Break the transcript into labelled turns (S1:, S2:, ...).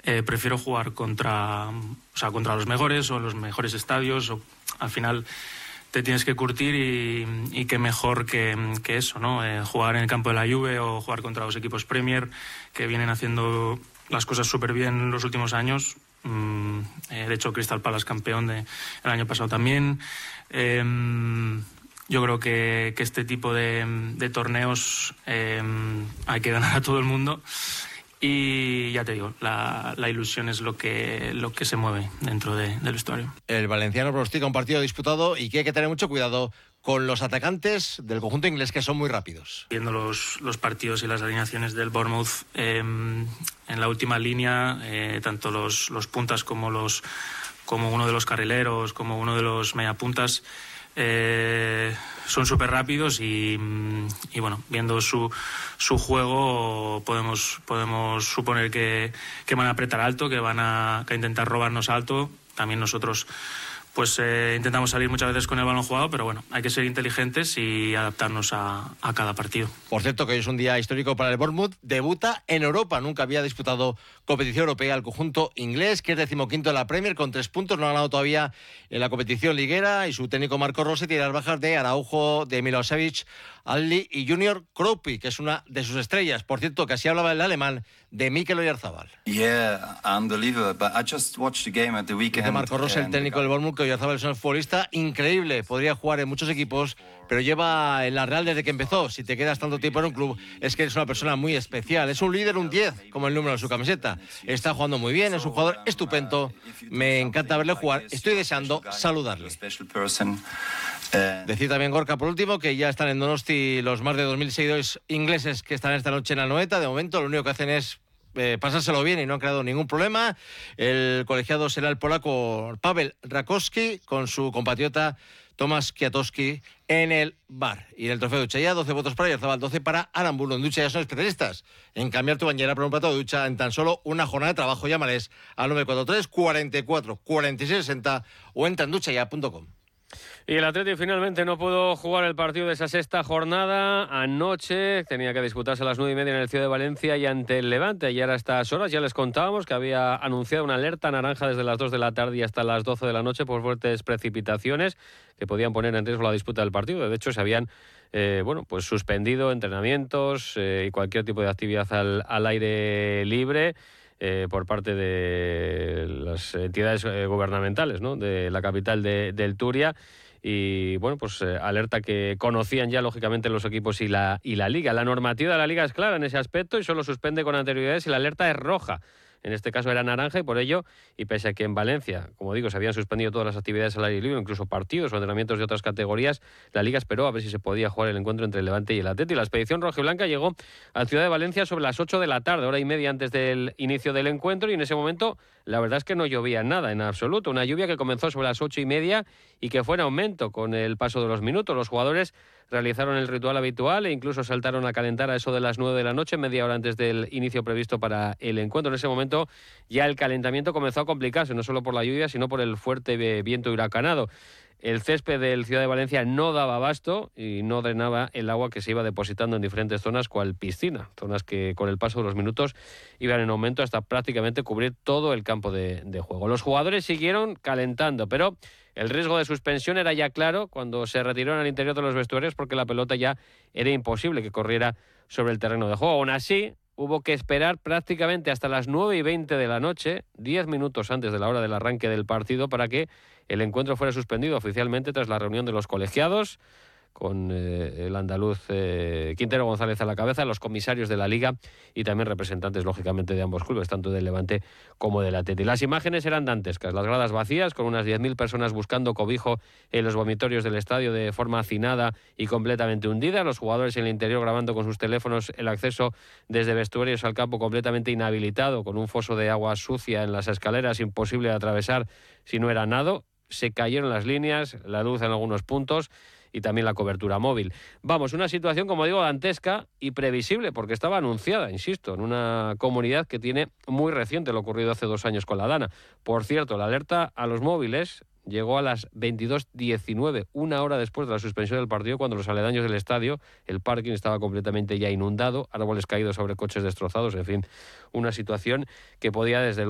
S1: prefiero jugar contra los mejores o los mejores estadios. Al final te tienes que curtir y qué mejor que eso, ¿no? Jugar en el campo de la Juve o jugar contra los equipos Premier que vienen haciendo las cosas súper bien en los últimos años. De hecho, Crystal Palace campeón el año pasado también. Yo creo que este tipo de torneos hay que ganar a todo el mundo. Y ya te digo, la ilusión es lo que se mueve dentro del vestuario.
S2: El valenciano pronostica un partido disputado y que hay que tener mucho cuidado con los atacantes del conjunto inglés, que son muy rápidos.
S1: Viendo los partidos y las alineaciones del Bournemouth, en la última línea, tanto los puntas como uno de los carrileros, como uno de los mediapuntas, son súper rápidos y bueno, viendo su juego podemos suponer que van a apretar alto, que van a intentar robarnos alto. También nosotros pues intentamos salir muchas veces con el balón jugado, pero bueno, hay que ser inteligentes y adaptarnos a cada partido.
S2: Por cierto, que hoy es un día histórico para el Bournemouth. Debuta en Europa, nunca había disputado competición europea el conjunto inglés, que es 15º en la Premier con 3 puntos, no ha ganado todavía en la competición liguera, y su técnico Marco Rose tiene las bajas de Araujo, de Milosevic, Alli y Junior Kroupi, que es una de sus estrellas. Por cierto, que así hablaba el alemán de Mikel Oyarzabal.
S3: Yeah, unbelievable, but I just watched the game at the weekend.
S2: Dice Marco Rose, el técnico del Bournemouth, que Oyarzabal es un futbolista increíble, podría jugar en muchos equipos, pero lleva en la Real desde que empezó. Si te quedas tanto tiempo en un club, es que eres una persona muy especial. Es un líder, un 10, como el número de su camiseta. Está jugando muy bien, es un jugador estupendo. Me encanta verle jugar, estoy deseando saludarle. Decir también, Gorka, por último, que ya están en Donosti los más de 2.000 seguidores ingleses que están esta noche en la Anoeta. De momento lo único que hacen es pasárselo bien y no han creado ningún problema. El colegiado será el polaco Paweł Rakowski con su compatriota Tomasz Kwiatkowski en el bar. Y en el trofeo de ducha ya 12 votos para Oyarzabal, 12 para Aramburu. En ducha ya son especialistas en cambiar tu bañera por un plato de ducha en tan solo una jornada de trabajo. Llámales al 943 44 46 60 o entra en duchaya.com.
S4: Y el Atleti finalmente no pudo jugar el partido de esa sexta jornada. Anoche tenía que disputarse a las 9:30 en el Ciudad de Valencia y ante el Levante. Y ahora a estas horas ya les contábamos que había anunciado una alerta naranja desde las 2 de la tarde y hasta las 12 de la noche por fuertes precipitaciones que podían poner en riesgo la disputa del partido. De hecho, se habían pues suspendido entrenamientos y cualquier tipo de actividad al aire libre por parte de las entidades gubernamentales, ¿no?, de la capital del Turia. Y bueno, pues alerta que conocían ya lógicamente los equipos y la Liga. La normativa de la Liga es clara en ese aspecto y solo suspende con anterioridad si la alerta es roja. En este caso era naranja y por ello, y pese a que en Valencia, como digo, se habían suspendido todas las actividades al aire libre, incluso partidos o entrenamientos de otras categorías, la Liga esperó a ver si se podía jugar el encuentro entre el Levante y el Atleti. La expedición rojiblanca llegó a la Ciudad de Valencia sobre las 8 de la tarde, hora y media antes del inicio del encuentro, y en ese momento la verdad es que no llovía nada en absoluto. Una lluvia que comenzó sobre las 8:30 y que fue en aumento con el paso de los minutos. Los jugadores realizaron el ritual habitual e incluso saltaron a calentar a eso de las 9 de la noche, media hora antes del inicio previsto para el encuentro. En ese momento ya el calentamiento comenzó a complicarse, no solo por la lluvia, sino por el fuerte viento huracanado. El césped del Ciudad de Valencia no daba abasto y no drenaba el agua que se iba depositando en diferentes zonas, cual piscina, zonas que con el paso de los minutos iban en aumento hasta prácticamente cubrir todo el campo de juego. Los jugadores siguieron calentando, pero el riesgo de suspensión era ya claro cuando se retiraron al interior de los vestuarios, porque la pelota ya era imposible que corriera sobre el terreno de juego. Aún así, hubo que esperar prácticamente hasta las 9:20 de la noche, 10 minutos antes de la hora del arranque del partido, para que el encuentro fuera suspendido oficialmente tras la reunión de los colegiados, con el andaluz Quintero González a la cabeza, los comisarios de la Liga y también representantes, lógicamente, de ambos clubes, tanto del Levante como del Atleti. Las imágenes eran dantescas, las gradas vacías, con unas 10.000 personas buscando cobijo en los vomitorios del estadio de forma hacinada y completamente hundida, los jugadores en el interior grabando con sus teléfonos el acceso desde vestuarios al campo completamente inhabilitado, con un foso de agua sucia en las escaleras, imposible de atravesar si no era nado. Se cayeron las líneas, la luz en algunos puntos y también la cobertura móvil. Vamos, una situación, como digo, dantesca y previsible, porque estaba anunciada, insisto, en una comunidad que tiene muy reciente lo ocurrido hace 2 años con la Dana. Por cierto, la alerta a los móviles llegó a las 22:19, una hora después de la suspensión del partido, cuando los aledaños del estadio, el parking estaba completamente ya inundado, árboles caídos sobre coches destrozados, en fin, una situación que podía desde luego